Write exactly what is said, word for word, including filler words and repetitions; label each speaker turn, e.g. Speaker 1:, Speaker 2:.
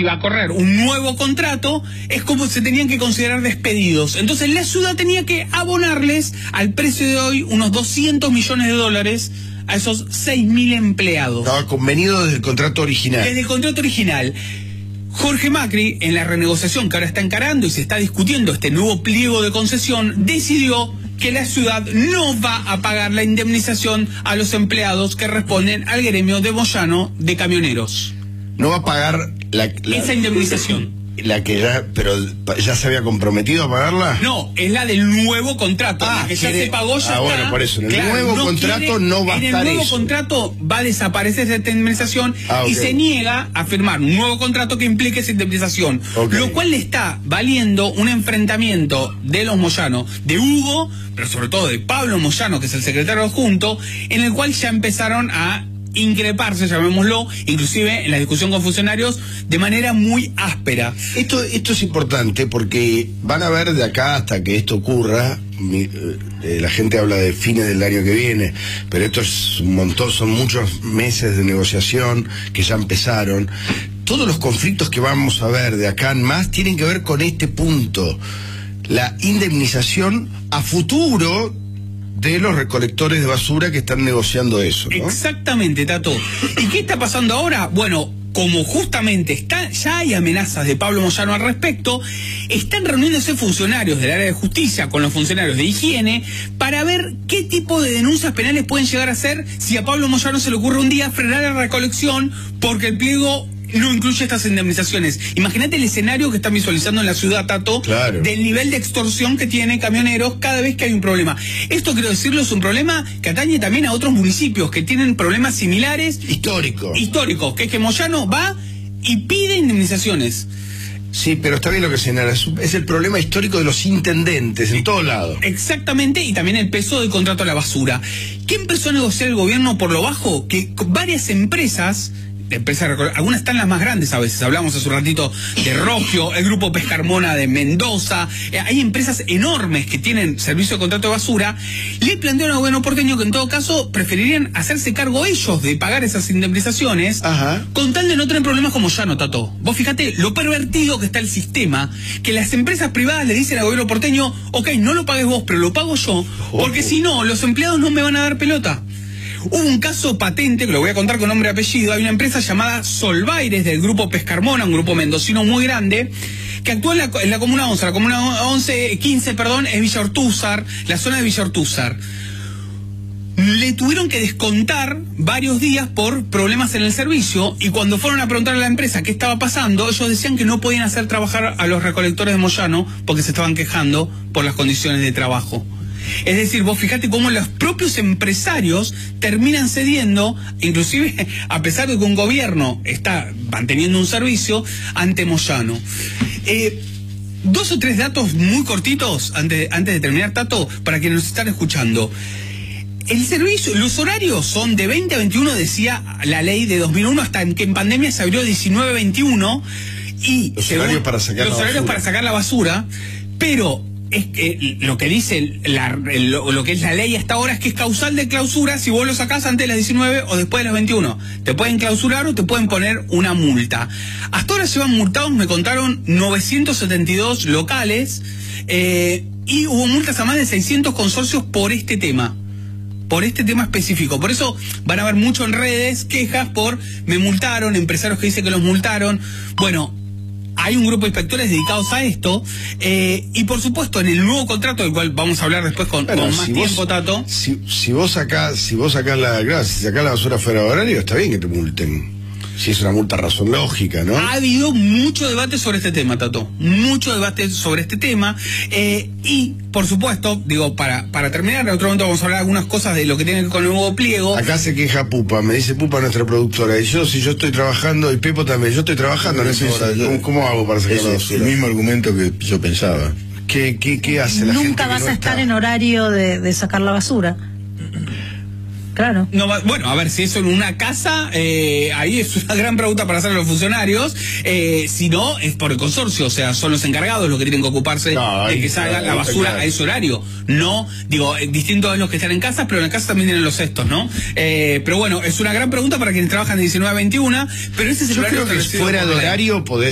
Speaker 1: iba a correr un nuevo contrato, es como se tenían que considerar despedidos. Entonces la ciudad tenía que abonarles al precio de hoy unos doscientos millones de dólares a esos seis mil empleados.
Speaker 2: Estaba convenido desde el contrato original.
Speaker 1: Desde el contrato original. Jorge Macri, en la renegociación que ahora está encarando y se está discutiendo este nuevo pliego de concesión, decidió que la ciudad no va a pagar la indemnización a los empleados que responden al gremio de Moyano de camioneros.
Speaker 2: No va a pagar la, la
Speaker 1: esa indemnización.
Speaker 2: La que ya, pero ya se había comprometido a pagarla.
Speaker 1: No, es la del nuevo contrato,
Speaker 2: ah,
Speaker 1: la que ya
Speaker 2: quiere...
Speaker 1: se pagó, ya
Speaker 2: ah,
Speaker 1: está.
Speaker 2: bueno, por eso, en el
Speaker 1: claro,
Speaker 2: nuevo
Speaker 1: no
Speaker 2: contrato
Speaker 1: quiere...
Speaker 2: no va a estar eso.
Speaker 1: En el nuevo contrato va a desaparecer esa indemnización ah, okay. y se niega a firmar un nuevo contrato que implique esa indemnización. Okay. Lo cual le está valiendo un enfrentamiento de los Moyano, de Hugo, pero sobre todo de Pablo Moyano, que es el secretario adjunto, en el cual ya empezaron a increparse, llamémoslo, inclusive en la discusión con funcionarios, de manera muy áspera.
Speaker 2: Esto, esto es importante porque van a ver de acá hasta que esto ocurra, mi, eh, la gente habla de fines del año que viene, pero esto es un montón, son muchos meses de negociación que ya empezaron. Todos los conflictos que vamos a ver de acá en más tienen que ver con este punto, la indemnización a futuro de los recolectores de basura que están negociando eso, ¿no?
Speaker 1: Exactamente, Tato. ¿Y qué está pasando ahora? Bueno, como justamente está, ya hay amenazas de Pablo Moyano al respecto, están reuniéndose funcionarios del área de justicia con los funcionarios de higiene para ver qué tipo de denuncias penales pueden llegar a hacer si a Pablo Moyano se le ocurre un día frenar la recolección porque el pliego no incluye estas indemnizaciones. Imagínate el escenario que están visualizando en la ciudad, Tato,
Speaker 2: claro,
Speaker 1: del nivel de extorsión que tienen camioneros cada vez que hay un problema. Esto, quiero decirlo, es un problema que atañe también a otros municipios que tienen problemas similares.
Speaker 2: Históricos.
Speaker 1: Históricos, que es que Moyano va y pide indemnizaciones.
Speaker 2: Sí, pero está bien lo que señala, es el problema histórico de los intendentes en todos lados.
Speaker 1: Exactamente, y también el peso del contrato a la basura. ¿Qué empezó a negociar el gobierno por lo bajo? Que varias empresas... Empresas, algunas están las más grandes a veces, hablamos hace un ratito de Rogio, el grupo Pescarmona de Mendoza, eh, hay empresas enormes que tienen servicio de contrato de basura, le plantearon al gobierno porteño que en todo caso preferirían hacerse cargo ellos de pagar esas indemnizaciones.
Speaker 2: Ajá.
Speaker 1: Con tal de no tener problemas como Moyano, Tato. Vos fíjate lo pervertido que está el sistema, que las empresas privadas le dicen al gobierno porteño, ok, no lo pagues vos, pero lo pago yo, porque oh. si no, los empleados no me van a dar pelota. Hubo un caso patente, que lo voy a contar con nombre y apellido. Hay una empresa llamada Solvaires del grupo Pescarmona, un grupo mendocino muy grande, que actúa en la, en la Comuna once. La Comuna once, quince, perdón, es Villa Ortúzar, la zona de Villa Ortúzar. Le tuvieron que descontar varios días por problemas en el servicio, y cuando fueron a preguntar a la empresa qué estaba pasando, ellos decían que no podían hacer trabajar a los recolectores de Moyano porque se estaban quejando por las condiciones de trabajo. Es decir, vos fíjate cómo los propios empresarios terminan cediendo, inclusive a pesar de que un gobierno está manteniendo un servicio ante Moyano. Eh, dos o tres datos muy cortitos antes, antes de terminar, Tato, para quienes nos están escuchando. El servicio, los horarios son de veinte a veintiuno, decía la ley de dos mil uno, hasta que en pandemia se abrió diecinueve a veintiuno. Y
Speaker 2: los horarios para sacar
Speaker 1: los
Speaker 2: la
Speaker 1: horarios
Speaker 2: basura.
Speaker 1: para sacar la basura, pero es que lo que dice la, lo, lo que es la ley hasta ahora es que es causal de clausura si vos lo sacás antes de las diecinueve o después de las veintiuno. Te pueden clausurar o te pueden poner una multa. Hasta ahora llevan multados, me contaron, novecientos setenta y dos locales, eh, y hubo multas a más de seiscientos consorcios por este tema. Por este tema específico. Por eso van a haber mucho en redes quejas por me multaron, empresarios que dicen que los multaron. Bueno, hay un grupo de inspectores dedicados a esto, eh, y por supuesto en el nuevo contrato, del cual vamos a hablar después con,
Speaker 2: bueno,
Speaker 1: con más
Speaker 2: si
Speaker 1: tiempo,
Speaker 2: vos,
Speaker 1: Tato.
Speaker 2: Si, si vos sacás, si vos sacás la, claro, si sacás la basura fuera de horario, está bien que te multen. Si es una multa razón lógica, ¿no?
Speaker 1: Ha habido mucho debate sobre este tema, Tato. Mucho debate sobre este tema. Eh, y, por supuesto, digo, para, para terminar, en otro momento vamos a hablar algunas cosas de lo que tiene que ver con el nuevo pliego.
Speaker 2: Acá se queja Pupa, me dice Pupa, nuestra productora. Y yo, si yo estoy trabajando, y Pepo también, yo estoy trabajando en esa hora. ¿Cómo, ¿Cómo hago para sacar la basura?
Speaker 3: Es el mismo argumento que yo pensaba.
Speaker 2: ¿Qué, qué, qué hace la gente?
Speaker 4: Nunca vas
Speaker 2: no
Speaker 4: a estar
Speaker 2: está?
Speaker 4: en horario de, de sacar la basura. Claro.
Speaker 1: No, bueno, a ver, si eso en una casa, eh, ahí es una gran pregunta para hacer a los funcionarios. Eh, si no, es por el consorcio, o sea, son los encargados los que tienen que ocuparse
Speaker 2: no,
Speaker 1: de que salga la basura claro. a ese horario. No, digo, eh, distinto a los que están en casa, pero en la casa también tienen los cestos, ¿no? Eh, pero bueno, es una gran pregunta para quienes trabajan de diecinueve a veintiuno, pero ese es el
Speaker 2: Yo
Speaker 1: horario
Speaker 2: creo que
Speaker 1: establecido
Speaker 2: fuera
Speaker 1: por
Speaker 2: de
Speaker 1: ley.
Speaker 2: horario podés